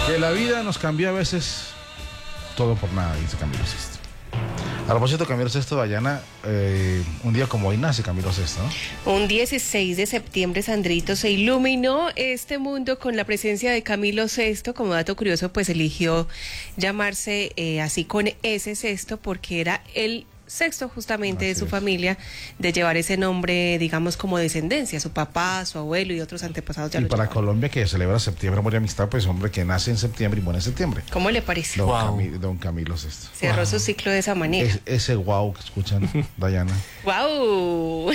Que la vida nos cambia a veces todo por nada, dice Camilo Sesto. A propósito, Camilo Sesto, Dayana, un día como hoy nace Camilo Sesto, ¿no? Un 16 de septiembre, Sandrito, se iluminó este mundo con la presencia de Camilo Sesto. Como dato curioso, pues eligió llamarse así con ese Sesto porque era el sexto justamente de su familia de llevar ese nombre, digamos, como descendencia, su papá, su abuelo y otros antepasados ya Y lo para llevaban. Colombia, que celebra septiembre, amor y amistad, pues hombre, que nace en septiembre y muere en septiembre. ¿Cómo le parece? Don Camilo Sesto. Cerró su ciclo de esa manera. Ese wow que escuchan, Dayana. ¡Wow!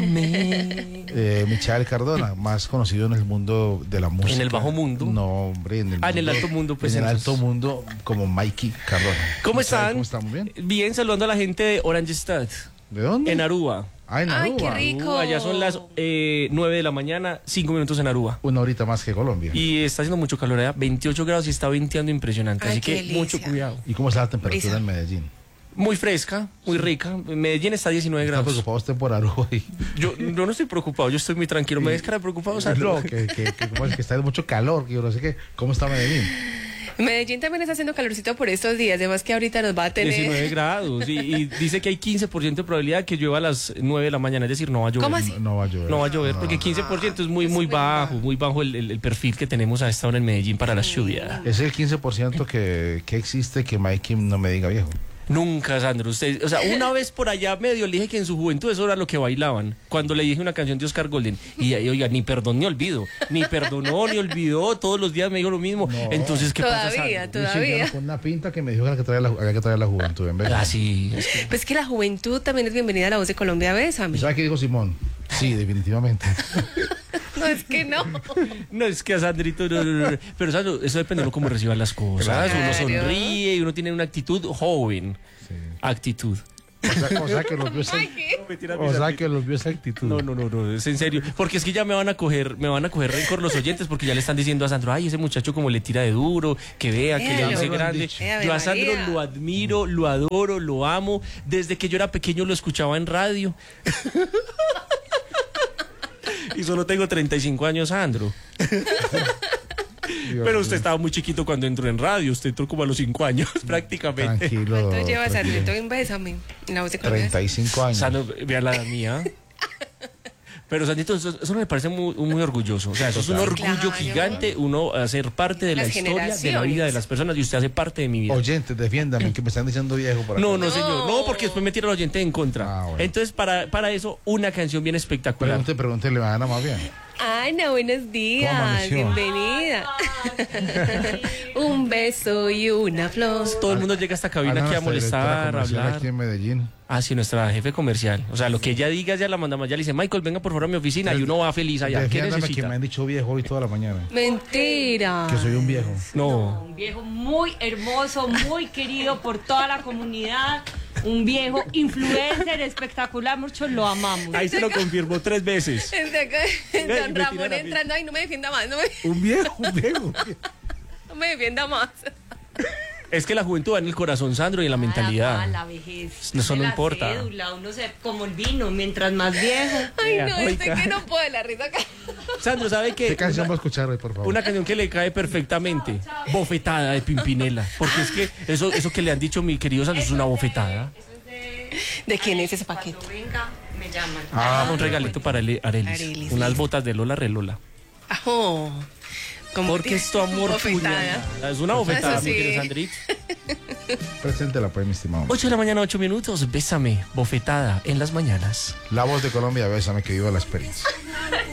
Bésame. Michael Cardona, más conocido en el mundo de la música. ¿En el bajo mundo? No, hombre, en el en el alto mundo, pues. En el entonces. alto mundo, como Mikey Cardona. ¿Cómo Michael, están? ¿Cómo estamos? ¿Bien? Bien, saludando a la gente de Oranjestad, ¿De dónde? en Aruba. Ah, en ¡Ay, Aruba. qué rico! Allá son las 9 de la mañana, 5 minutos en Aruba. Una horita más que Colombia. Y está haciendo mucho calor allá, 28 grados y está venteando impresionante. Ay, así qué que delicia. mucho cuidado. ¿Y cómo está la temperatura Brisa. en Medellín? Muy fresca, muy rica. En Medellín está a 19 ¿Está grados. preocupado usted por Aruba? Yo no estoy preocupado, yo estoy muy tranquilo. ¿Me ves cara de preocupado, Sandro? No, ¿cómo es que está mucho calor? Que yo no sé qué. ¿Cómo está Medellín? Medellín también está haciendo calorcito por estos días, además que ahorita nos va a tener... 19 grados. Y dice que hay 15% de probabilidad que llueva a las 9 de la mañana, es decir, no va a llover. ¿Cómo así? No va a llover. No va a llover porque 15% es muy bajo el perfil que tenemos a esta hora en Medellín para la lluvia. Es el 15% que existe que Mikey no me diga viejo. Nunca, Sandro, usted, o sea, una vez por allá medio le dije que en su juventud eso era lo que bailaban, cuando le dije una canción de Oscar Golden, y ahí, oiga, ni perdón ni olvido, ni perdonó ni olvidó, todos los días me dijo lo mismo, No. entonces, ¿qué pasa, Sandro? Todavía. Con una pinta que me dijo que había que traer la juventud. En vez de... Ah, sí, es que- Pues que la juventud también es bienvenida a La Voz de Colombia, bésame. ¿Y sabe qué dijo Simón? Sí, definitivamente. No, es que no. no, es que a Sandrito, no. Pero Sandro, eso depende de uno cómo reciban las cosas, Claro. uno sonríe y uno tiene una actitud joven, Sí. actitud. O sea que los vio esa, o sea que los vio esa actitud. No, es en serio. Porque es que ya me van a coger rencor los oyentes porque ya le están diciendo a Sandro, ay, ese muchacho como le tira de duro, que vea, que le Ya dice me lo han grande. dicho. Ave Yo a Sandro María. lo admiro, lo adoro, lo amo. Desde que yo era pequeño lo escuchaba en radio. Y solo tengo 35 años, Sandro. Dios Pero usted mío. estaba muy chiquito cuando entró en radio. Usted entró como a los 5 años, prácticamente. Tranquilo. ¿Cuánto llevas, tranquilo. Sandrito? En Bésame. En La Voz de Colombia. 35 años. Sandro, vea la mía. Pero Sandrito, eso me parece muy orgulloso. O sea, eso es un orgullo Claro. gigante, uno hacer parte de la Las historia, de la vida generaciones. de las personas y usted hace parte de mi vida. Oyentes, defiéndame, que me están diciendo viejo por acá. No, señor, no, porque después me tira el oyente en contra. Ah, bueno. Entonces, para eso, una canción bien espectacular. Pregúntele a Ana más bien. Ana, buenos ¿Cómo días. amaneció? Bienvenida. Un beso y una flor. Todo el mundo llega a esta cabina Ana, aquí a nuestra directora molestar, a comercial hablar. aquí en Medellín. Ah, sí, nuestra jefe comercial. O sea, lo que ella diga ya la mandamos. Ya le dice, Michael, venga por favor a mi oficina y uno va feliz allá. ¿Qué Defiéndame que necesita? me han dicho viejo hoy toda la mañana. Mentira. Que soy un viejo. No. Un viejo muy hermoso, muy querido por toda la comunidad, un viejo influencer espectacular, muchos lo amamos. Ahí se lo confirmó 3 veces. Desde acá, me Don tira Ramón la entrando. Ay, no me defienda más. Un viejo. No me defienda más. Es que la juventud va en el corazón, Sandro, y en la mentalidad. La vejez. Eso no la importa. Cédula, uno se como el vino, mientras más viejo. Ay, Vea, no, estoy oiga. que no puedo de la risa acá. Sandro, ¿sabe ¿Qué qué? canción va a escuchar hoy, por favor? Una canción que le cae perfectamente. Bofetada de Pimpinela. Porque es que eso que le han dicho mi querido Sandro es una bofetada. ¿De quién es ese paquete? Cuando venga, me llaman. Ah, un regalito para Arelis. Arelis, Unas listo. botas de Lola Relola. Oh, como Porque es tu amor bofetada. puñalada. Es una bofetada, Eso mi sí. querido Sandrito. Preséntela, pues, mi estimado. 8 de la mañana, 8 minutos. Bésame, bofetada en las mañanas. La Voz de Colombia, bésame, que viva la experiencia.